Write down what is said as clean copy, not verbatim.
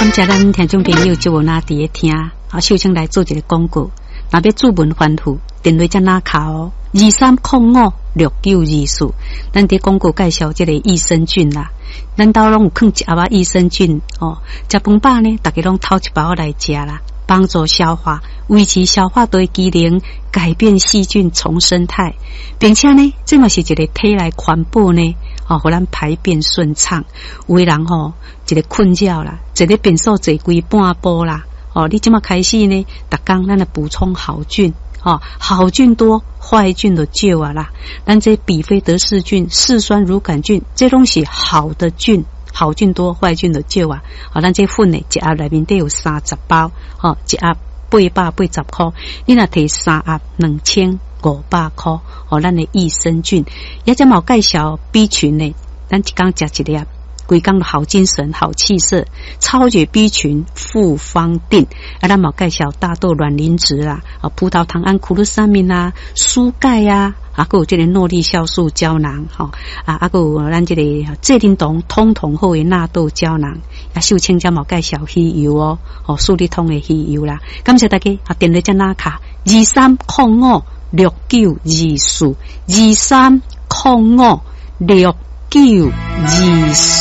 感谢咱听众朋友就有那伫咧听，首先来做一个广告。若要注文反复，电话才拿卡哦，23056924。咱伫广告介绍这个益生菌啦，咱兜拢有放一盒益生菌哦。食饭饱呢，大家拢偷一包来食啦，帮助消化，维持消化道机能，改变细菌重生态，并且呢，这嘛是一个体内环保呢。互咱排便顺畅，有的人一个困扰啦，一个便所坐规半步啦，你即马开始呢，逐工咱来补充好菌，好菌多，坏菌就少啊啦。咱这比菲德氏菌、嗜酸乳杆菌，这拢是好的菌，好菌多，坏菌就少啊。咱这粉呢，一盒内面得有30包，一盒880块，你若摕3盒2500块，咱的益生菌，也只冇介绍 B 群呢，咱一工食一粒，规工的好精神、好气色，超越 B 群复方定，咱冇介绍大豆卵磷脂啦，葡萄糖胺库鲁沙明啦，蔬钙啊，还有这个诺丽酵素胶囊，还有咱这个蔗丁酮通通好的纳豆胶囊，秀清才冇介绍鱼油哦，素利通的鱼油啦，感谢大家，电话只拿卡23056924，23056924。